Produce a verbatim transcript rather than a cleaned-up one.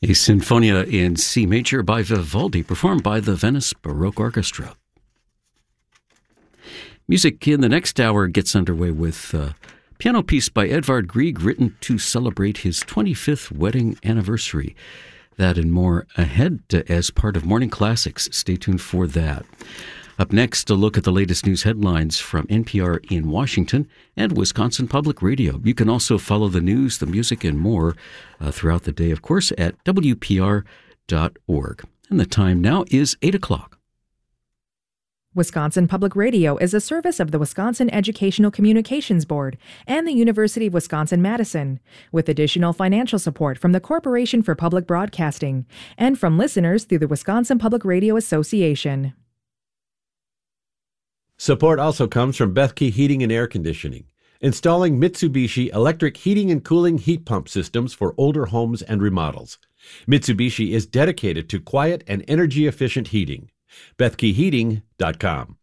A Sinfonia in C major by Vivaldi, performed by the Venice Baroque Orchestra. Music in the next hour gets underway with a piano piece by Edvard Grieg, written to celebrate his twenty-fifth wedding anniversary. That and more ahead as part of Morning Classics. Stay tuned for that. Up next, a look at the latest news headlines from N P R in Washington and Wisconsin Public Radio. You can also follow the news, the music, and more uh, throughout the day, of course, at W P R dot org. And the time now is eight o'clock. Wisconsin Public Radio is a service of the Wisconsin Educational Communications Board and the University of Wisconsin-Madison, with additional financial support from the Corporation for Public Broadcasting and from listeners through the Wisconsin Public Radio Association. Support also comes from Bethke Heating and Air Conditioning, installing Mitsubishi electric heating and cooling heat pump systems for older homes and remodels. Mitsubishi is dedicated to quiet and energy-efficient heating. Bethke Heating dot com.